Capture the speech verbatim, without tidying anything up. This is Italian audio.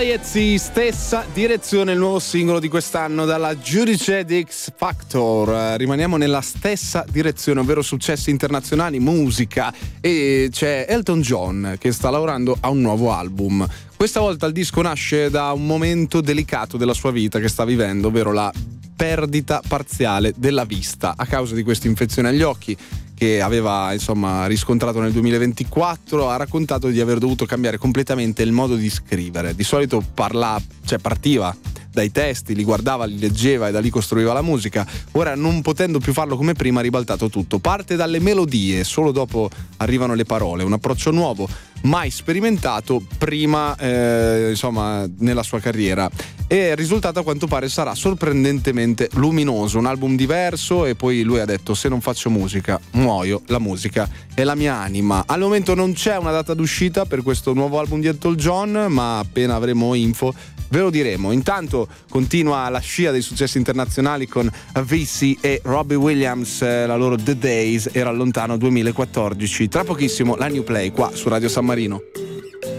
Gaiezzi, stessa direzione, il nuovo singolo di quest'anno dalla giudice di X Factor. Rimaniamo nella stessa direzione, ovvero successi internazionali, musica, e c'è Elton John che sta lavorando a un nuovo album. Questa volta il disco nasce da un momento delicato della sua vita che sta vivendo, ovvero la perdita parziale della vista a causa di questa infezione agli occhi che aveva insomma riscontrato nel duemilaventiquattro. Ha raccontato di aver dovuto cambiare completamente il modo di scrivere. Di solito parla, cioè partiva dai testi, li guardava, li leggeva e da lì costruiva la musica. Ora, non potendo più farlo come prima, ha ribaltato tutto. Parte dalle melodie, solo dopo arrivano le parole. Un approccio nuovo, mai sperimentato prima eh, insomma nella sua carriera, e il risultato a quanto pare sarà sorprendentemente luminoso, un album diverso. E poi lui ha detto: se non faccio musica muoio, la musica è la mia anima. Al momento non c'è una data d'uscita per questo nuovo album di Elton John, ma appena avremo info ve lo diremo. Intanto continua la scia dei successi internazionali con Avicii e Robbie Williams, la loro The Days era lontano duemilaquattordici. Tra pochissimo la New Play qua su Radio San Marino.